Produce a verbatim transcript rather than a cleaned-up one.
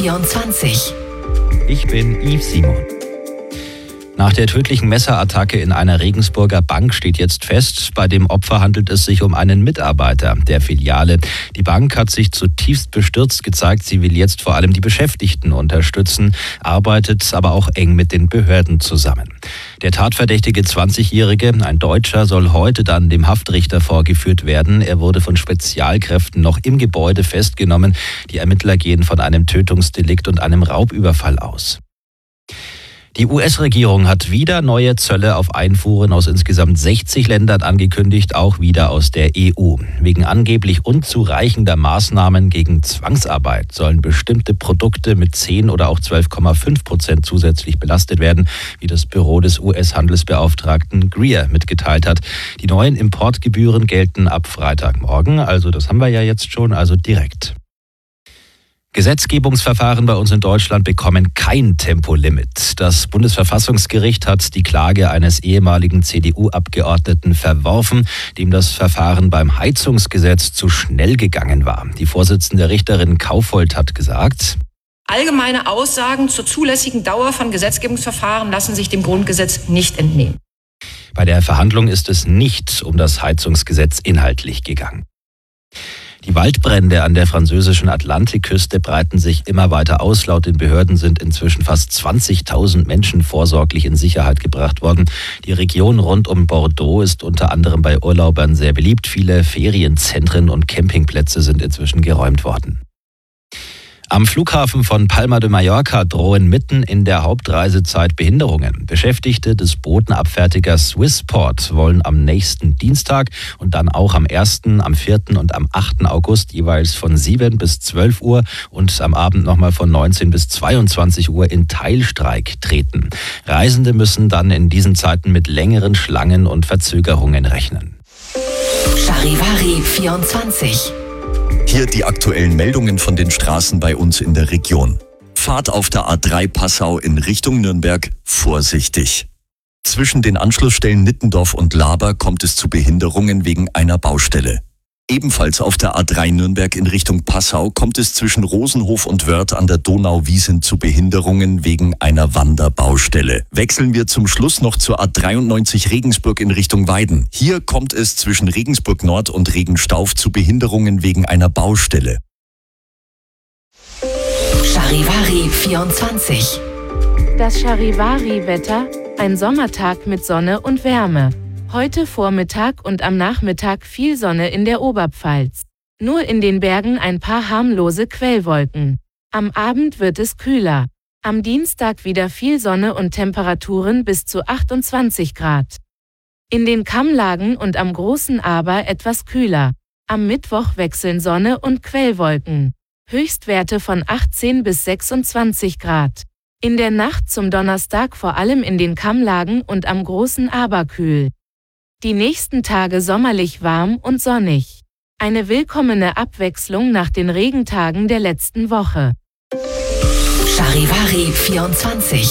vierundzwanzig. Ich bin Yves Simon. Nach der tödlichen Messerattacke in einer Regensburger Bank steht jetzt fest, bei dem Opfer handelt es sich um einen Mitarbeiter der Filiale. Die Bank hat sich zutiefst bestürzt gezeigt. Sie will jetzt vor allem die Beschäftigten unterstützen, arbeitet aber auch eng mit den Behörden zusammen. Der tatverdächtige zwanzigjährige, ein Deutscher, soll heute dann dem Haftrichter vorgeführt werden. Er wurde von Spezialkräften noch im Gebäude festgenommen. Die Ermittler gehen von einem Tötungsdelikt und einem Raubüberfall aus. Die U S-Regierung hat wieder neue Zölle auf Einfuhren aus insgesamt sechzig Ländern angekündigt, auch wieder aus der E U. Wegen angeblich unzureichender Maßnahmen gegen Zwangsarbeit sollen bestimmte Produkte mit zehn oder auch zwölf Komma fünf Prozent zusätzlich belastet werden, wie das Büro des U S-Handelsbeauftragten Greer mitgeteilt hat. Die neuen Importgebühren gelten ab Freitagmorgen, also das haben wir ja jetzt schon, also direkt. Gesetzgebungsverfahren bei uns in Deutschland bekommen kein Tempolimit. Das Bundesverfassungsgericht hat die Klage eines ehemaligen C D U-Abgeordneten verworfen, dem das Verfahren beim Heizungsgesetz zu schnell gegangen war. Die Vorsitzende Richterin Kaufold hat gesagt: Allgemeine Aussagen zur zulässigen Dauer von Gesetzgebungsverfahren lassen sich dem Grundgesetz nicht entnehmen. Bei der Verhandlung ist es nicht um das Heizungsgesetz inhaltlich gegangen. Die Waldbrände an der französischen Atlantikküste breiten sich immer weiter aus. Laut den Behörden sind inzwischen fast zwanzigtausend Menschen vorsorglich in Sicherheit gebracht worden. Die Region rund um Bordeaux ist unter anderem bei Urlaubern sehr beliebt. Viele Ferienzentren und Campingplätze sind inzwischen geräumt worden. Am Flughafen von Palma de Mallorca drohen mitten in der Hauptreisezeit Behinderungen. Beschäftigte des Bodenabfertigers Swissport wollen am nächsten Dienstag und dann auch am ersten, am vierten und am achten August jeweils von sieben bis zwölf Uhr und am Abend nochmal von neunzehn bis zweiundzwanzig Uhr in Teilstreik treten. Reisende müssen dann in diesen Zeiten mit längeren Schlangen und Verzögerungen rechnen. Charivari vierundzwanzig. Hier die aktuellen Meldungen von den Straßen bei uns in der Region. Fahrt auf der A drei Passau in Richtung Nürnberg vorsichtig. Zwischen den Anschlussstellen Nittendorf und Laber kommt es zu Behinderungen wegen einer Baustelle. Ebenfalls auf der A drei Nürnberg in Richtung Passau kommt es zwischen Rosenhof und Wörth an der Donauwiesn zu Behinderungen wegen einer Wanderbaustelle. Wechseln wir zum Schluss noch zur A dreiundneunzig Regensburg in Richtung Weiden. Hier kommt es zwischen Regensburg Nord und Regenstauf zu Behinderungen wegen einer Baustelle. Charivari vierundzwanzig. Das Charivari-Wetter, ein Sommertag mit Sonne und Wärme. Heute Vormittag und am Nachmittag viel Sonne in der Oberpfalz. Nur in den Bergen ein paar harmlose Quellwolken. Am Abend wird es kühler. Am Dienstag wieder viel Sonne und Temperaturen bis zu achtundzwanzig Grad. In den Kammlagen und am Großen Aber etwas kühler. Am Mittwoch wechseln Sonne und Quellwolken. Höchstwerte von achtzehn bis sechsundzwanzig Grad. In der Nacht zum Donnerstag vor allem in den Kammlagen und am Großen Aber kühl. Die nächsten Tage sommerlich warm und sonnig. Eine willkommene Abwechslung nach den Regentagen der letzten Woche. Charivari vierundzwanzig.